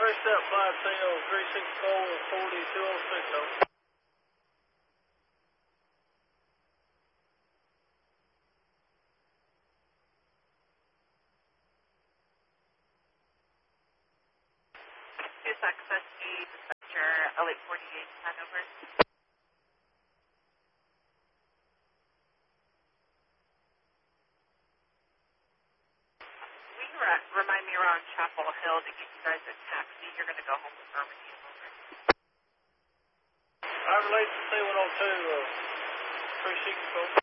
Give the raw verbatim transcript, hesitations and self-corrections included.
Intercept five Tango three six four forty two oh six oh. Two Access E, dispatcher L eight forty-eight, Hanover. We were at, remind me, we're on Chapel Hill to get you guys a taxi. You're going to go home with Birmingham. Over. I relate to C one oh two, uh, three six four.